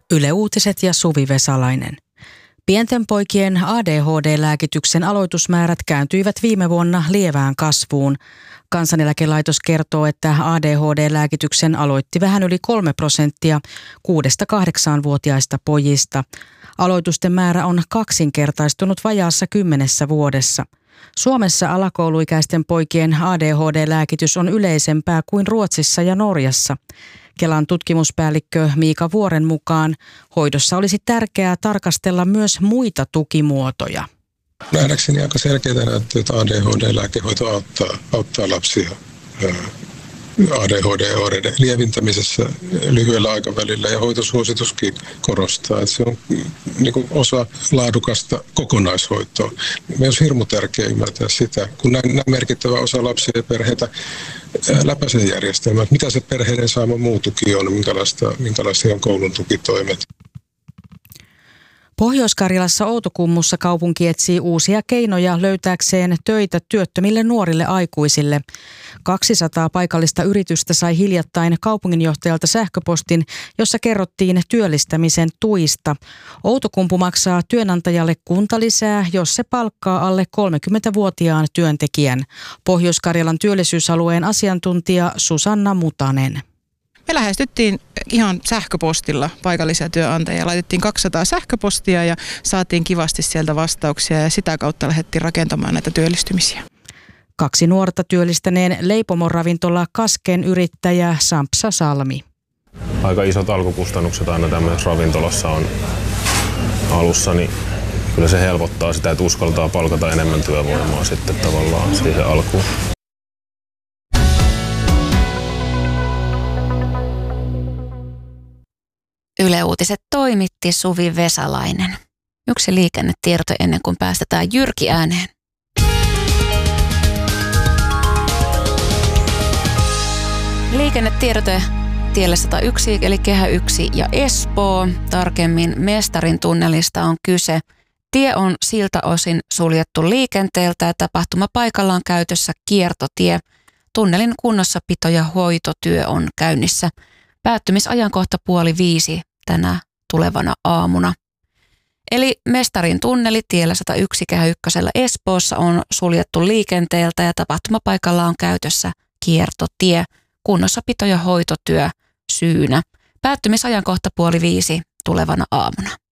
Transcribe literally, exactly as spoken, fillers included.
Yle Uutiset ja Suvi Vesalainen. Pienten poikien A D H D-lääkityksen aloitusmäärät kääntyivät viime vuonna lievään kasvuun. Kansaneläkelaitos kertoo, että A D H D-lääkityksen aloitti vähän yli kolme prosenttia kuudesta kahdeksaanvuotiaista pojista. Aloitusten määrä on kaksinkertaistunut vajaassa kymmenessä vuodessa. Suomessa alakouluikäisten poikien A D H D-lääkitys on yleisempää kuin Ruotsissa ja Norjassa. Kelan tutkimuspäällikkö Miika Vuoren mukaan hoidossa olisi tärkeää tarkastella myös muita tukimuotoja. Nähdäkseni aika selkeää näyttää, että A D H D-lääkehoito auttaa, auttaa lapsia A D H D-oireiden lievintämisessä lyhyellä aikavälillä, ja hoitosuosituskin korostaa, että se on niin kuin osa laadukasta kokonaishoitoa. Meidän olisi hirmu tärkeää ymmärtää sitä, kun näin, näin merkittävä osa lapsia ja perheitä läpäisee järjestelmää, että mitä se perheiden saama muu tuki on, minkälaista, minkälaisia on koulun tukitoimet. Pohjois-Karjalassa Outokummussa kaupunki etsii uusia keinoja löytääkseen töitä työttömille nuorille aikuisille. kaksisataa paikallista yritystä sai hiljattain kaupunginjohtajalta sähköpostin, jossa kerrottiin työllistämisen tuista. Outokumpu maksaa työnantajalle kuntalisää, jos se palkkaa alle kolmekymmentävuotiaan työntekijän. Pohjois-Karjalan työllisyysalueen asiantuntija Susanna Mutanen. Me lähestyttiin ihan sähköpostilla paikallisia työnantajia. Laitettiin kaksisataa sähköpostia ja saatiin kivasti sieltä vastauksia ja sitä kautta lähdettiin rakentamaan näitä työllistymisiä. Kaksi nuorta työllistäneen leipomoravintola Kasken yrittäjä Sampsa Salmi. Aika isot alkukustannukset aina tämmöisessä ravintolassa on alussa, niin kyllä se helpottaa sitä, että uskaltaa palkata enemmän työvoimaa sitten tavallaan siihen alkuun. Yle Uutiset toimitti Suvi Vesalainen. Yksi liikennetiedote ennen kuin päästetään Jyrki ääneen. Liikennetiedote tielle sata yksi eli Kehä yksi ja Espoo. Tarkemmin Mestarin tunnelista on kyse. Tie on siltä osin suljettu liikenteeltä ja tapahtumapaikalla on käytössä kiertotie. Tunnelin kunnossapito ja hoitotyö on käynnissä. Päättymisajankohta puoli viisi tänä tulevana aamuna. Eli Mestarin tunneli tiellä sata yksi Kehä ykkösellä Espoossa on suljettu liikenteeltä ja tapahtumapaikalla on käytössä kiertotie. Kunnossapito ja hoitotyö syynä. Päättymisajankohta puoli viisi tulevana aamuna.